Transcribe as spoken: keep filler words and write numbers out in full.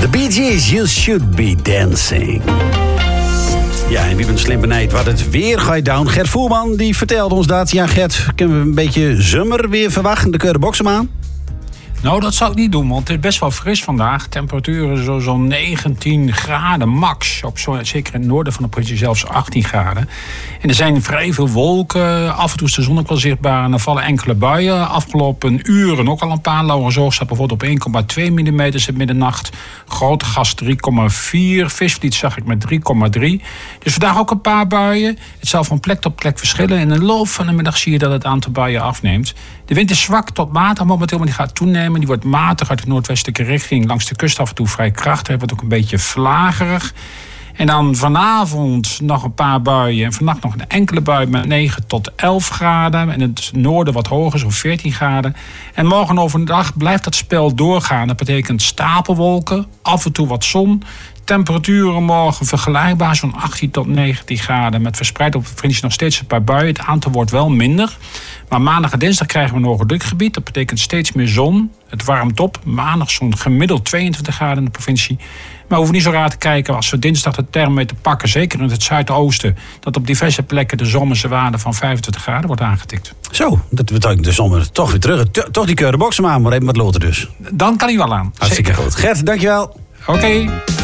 The Bee Gees, You Should Be Dancing. Ja, en wie bent slim benijdt wat het weer gaat doen. Gert Voerman die vertelt ons dat. Ja, Gert, kunnen we een beetje zomer weer verwachten? De keuren boksem aan? Nou, dat zou ik niet doen, want het is best wel fris vandaag. Temperaturen zo, zo'n negentien graden max. Op zo, zeker in het noorden van de provincie zelfs achttien graden. En er zijn vrij veel wolken. Af en toe is de zon ook wel zichtbaar. En er vallen enkele buien. Afgelopen uren ook al een paar. Lauwersoog staat bijvoorbeeld op één komma twee millimeter in middernacht. Grote Gas drie komma vier. Visvliet zag ik met drie komma drie. Dus vandaag ook een paar buien. Het zal van plek tot plek verschillen. In de loop van de middag zie je dat het aantal buien afneemt. De wind is zwak tot matig momenteel, maar die gaat toenemen. Die wordt matig uit de noordwestelijke richting. Langs de kust af en toe vrij krachtig. Het wordt ook een beetje vlagerig. En dan vanavond nog een paar buien. En vannacht nog een enkele bui met negen tot elf graden. En het noorden wat hoger, zo'n veertien graden. En morgen overdag blijft dat spel doorgaan. Dat betekent stapelwolken, af en toe wat zon. Temperaturen morgen vergelijkbaar, zo'n achttien tot negentien graden. Met verspreid op de provincie nog steeds een paar buien. Het aantal wordt wel minder. Maar maandag en dinsdag krijgen we een hoger drukgebied. Dat betekent steeds meer zon. Het warmt op. Maandag zo'n gemiddeld tweeëntwintig graden in de provincie. Maar we hoeven niet zo raar te kijken als we dinsdag de thermometer pakken. Zeker in het zuidoosten. Dat op diverse plekken de zomerse waarde van vijfentwintig graden wordt aangetikt. Zo, dat betekent de zomer toch weer terug. Toch die keuren boksem aan, maar even wat loten dus. Dan kan hij wel aan. Hartstikke Zeker. goed. Gert, dankjewel. Oké. Okay.